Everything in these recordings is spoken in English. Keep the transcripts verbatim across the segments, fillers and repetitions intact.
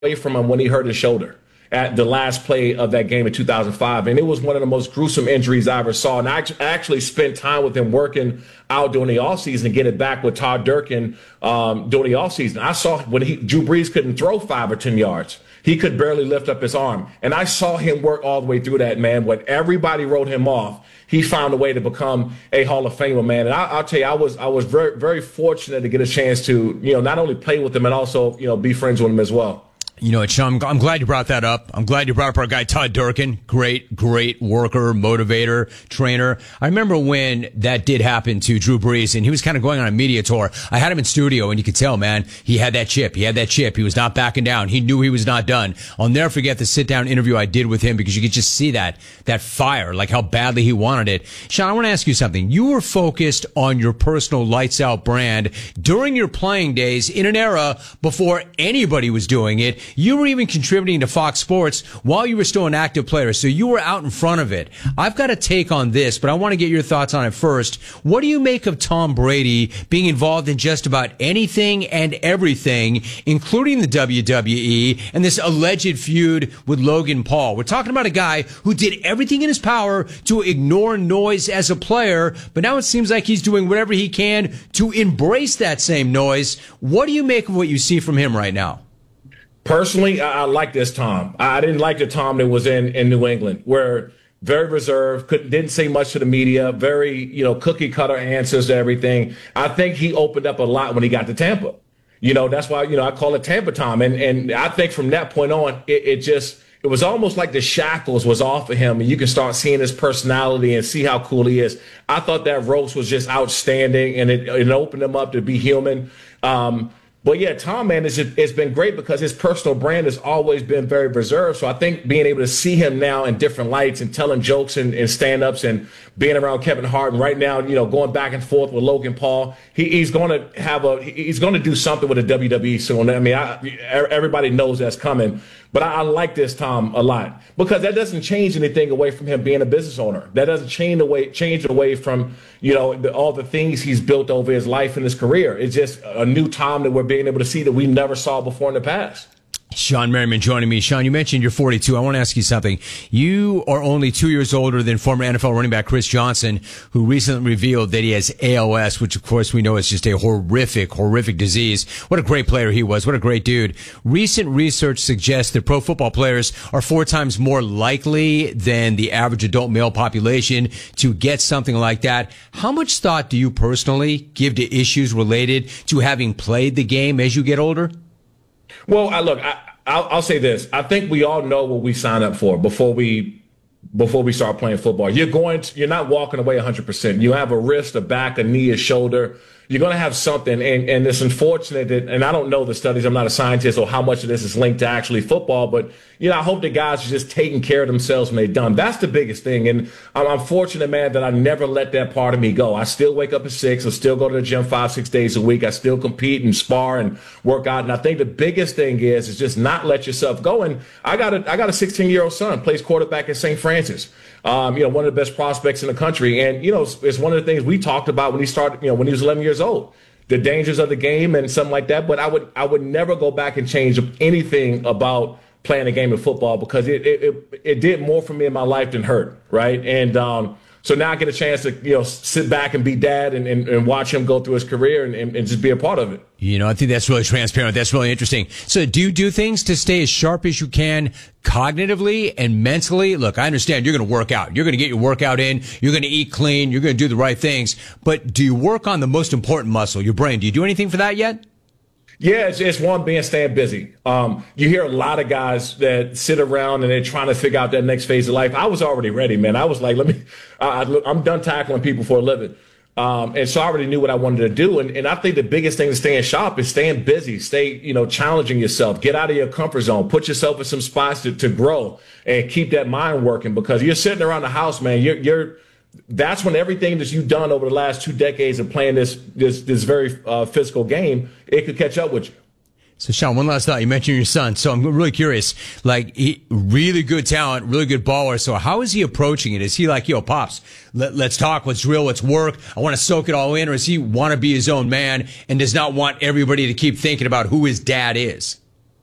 away from him when he hurt his shoulder at the last play of that game in two thousand five. And it was one of the most gruesome injuries I ever saw. And I actually spent time with him working out during the offseason to get it back with Todd Durkin um, during the offseason. I saw when he, Drew Brees couldn't throw five or ten yards. He could barely lift up his arm. And I saw him work all the way through that, man. When everybody wrote him off, he found a way to become a Hall of Famer, man. And I, I'll tell you, I was I was very, very fortunate to get a chance to, you know, not only play with him and also, you know, be friends with him as well. You know, Sean, I'm, I'm glad you brought that up. I'm glad you brought up our guy, Todd Durkin. Great, great worker, motivator, trainer. I remember when that did happen to Drew Brees and he was kind of going on a media tour. I had him in studio and you could tell, man, he had that chip. He had that chip. He was not backing down. He knew he was not done. I'll never forget the sit down interview I did with him because you could just see that, that fire, like how badly he wanted it. Sean, I want to ask you something. You were focused on your personal lights out brand during your playing days in an era before anybody was doing it. You were even contributing to Fox Sports while you were still an active player, so you were out in front of it. I've got a take on this, but I want to get your thoughts on it first. What do you make of Tom Brady being involved in just about anything and everything, including the W W E and this alleged feud with Logan Paul? We're talking about a guy who did everything in his power to ignore noise as a player, but now it seems like he's doing whatever he can to embrace that same noise. What do you make of what you see from him right now? Personally, I, I like this Tom. I didn't like the Tom that was in, in New England, where very reserved, couldn't, didn't say much to the media, very, you know, cookie cutter answers to everything. I think he opened up a lot when he got to Tampa. You know, that's why, you know, I call it Tampa Tom. And, and I think from that point on, it, it just, it was almost like the shackles was off of him and you can start seeing his personality and see how cool he is. I thought that roast was just outstanding and it, it opened him up to be human. Um, But yeah, Tom, man, it's, just, it's been great because his personal brand has always been very reserved. So I think being able to see him now in different lights and telling jokes and, and stand-ups and being around Kevin Hart and right now, you know, going back and forth with Logan Paul, he, he's going to have a he's going to do something with the W W E soon. I mean, I, everybody knows that's coming. But I, I like this Tom a lot because that doesn't change anything away from him being a business owner. That doesn't change away change away from, you know, the, all the things he's built over his life and his career. It's just a new Tom that we're being able to see that we never saw before in the past. Sean Merriman joining me. Sean, you mentioned you're forty-two. I want to ask you something. You are only two years older than former N F L running back Chris Johnson, who recently revealed that he has A L S, which of course we know is just a horrific, horrific disease. What a great player he was. What a great dude. Recent research suggests that pro football players are four times more likely than the average adult male population to get something like that. How much thought do you personally give to issues related to having played the game as you get older? Well, I, look, I, I'll, I'll say this. I think we all know what we sign up for before we before we start playing football. You're going to, you're not walking away one hundred percent. You have a wrist, a back, a knee, a shoulder. You're going to have something. And, and it's unfortunate that, and I don't know the studies. I'm not a scientist or how much of this is linked to actually football. But, you know, I hope the guys are just taking care of themselves when they're done. That's the biggest thing. And I'm, I'm fortunate, man, that I never let that part of me go. I still wake up at six. I still go to the gym five, six days a week. I still compete and spar and work out. And I think the biggest thing is, is just not let yourself go. And I got a, I got a sixteen-year-old son, plays quarterback at Saint Francis. Um, you know, one of the best prospects in the country. And, you know, it's, it's one of the things we talked about when he started, you know, when he was eleven years old, the dangers of the game and something like that. But I would, I would never go back and change anything about playing a game of football because it, it, it, it did more for me in my life than hurt. Right. And, um, so now I get a chance to, you know, sit back and be dad and, and, and watch him go through his career and, and, and just be a part of it. You know, I think that's really transparent. That's really interesting. So do you do things to stay as sharp as you can cognitively and mentally? Look, I understand you're going to work out. You're going to get your workout in. You're going to eat clean. You're going to do the right things. But do you work on the most important muscle, your brain? Do you do anything for that yet? Yeah, it's, it's one being staying busy. Um, you hear a lot of guys that sit around and they're trying to figure out that next phase of life. I was already ready, man. I was like, let me, I, I'm done tackling people for a living. Um, and so I already knew what I wanted to do. And, and I think the biggest thing to staying sharp is staying busy, stay, you know, challenging yourself, get out of your comfort zone, put yourself in some spots to, to grow and keep that mind working because you're sitting around the house, man. You're, you're, that's when everything that you've done over the last two decades of playing this this this very uh, physical game, it could catch up with you. So, Sean, one last thought. You mentioned your son. So I'm really curious, like, he, really good talent, really good baller. So how is he approaching it? Is he like, yo, Pops, let, let's talk, let's drill, let's work. I want to soak it all in. Or does he want to be his own man and does not want everybody to keep thinking about who his dad is?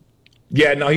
Yeah, no,